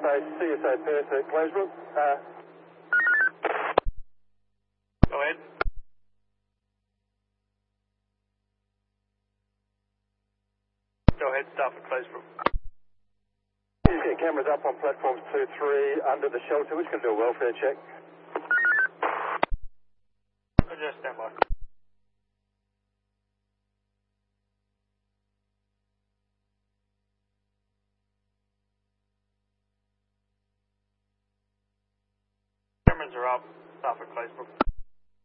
Space, CSA Perth at Glazebrook. Go ahead. Go ahead, start for Glazebrook. Yeah, cameras up on platforms 2, 3 under the shelter. We're just going to do a welfare check. Just stand by. Cameras are up, start for Glazebrook.